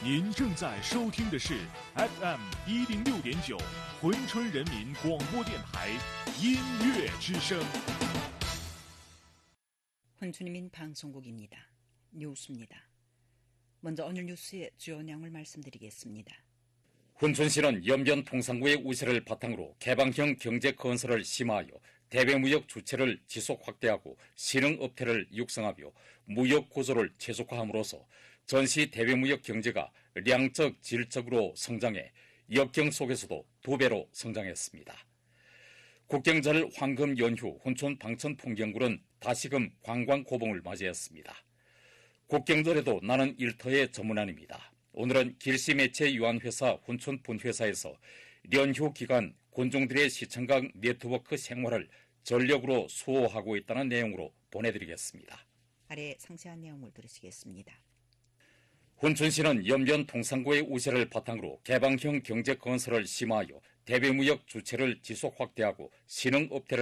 您正在收听的是 FM 106.9珲春人民广播电台音乐之声。 珲春人民방송국입니다. 뉴스입니다. 먼저 오늘 뉴스의 주요 내용을 말씀드리겠습니다. 珲春시는 연변 통상구의 우세를 바탕으로 개방형 경제건설을 심화하여 대외무역 주체를 지속 확대하고 신흥업태를 육성하며 무역 구조를 최적화함으로써 전시 대외무역 경제가量적, 질적으로 성장해 역경 속에서도 2배로 성장했습니다. 국경절 황금 연휴 혼촌 방천풍경굴은 다시금 관광고봉을 맞이했습니다. 국경절에도 나는 일터의 전문안입니다. 오늘은 길시매체유한회사 혼촌 분회사에서 연휴 기간 곤종들의 시청각 네트워크 생활을 전력으로 수호하고 있다는 내용으로 보내드리겠습니다. 아래 상세한 내용을 들으시겠습니다. 珲春시는 연변 통상구의 우세를 바탕으로 개방형 경제건설을 심화하여 대외무역 주체를 지속 확대하고 신흥업태를